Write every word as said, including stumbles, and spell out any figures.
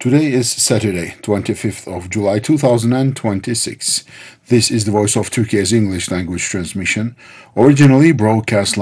Today is Saturday, twenty-fifth of July two thousand twenty-six. This is the Voice of Turkey's English language transmission, originally broadcast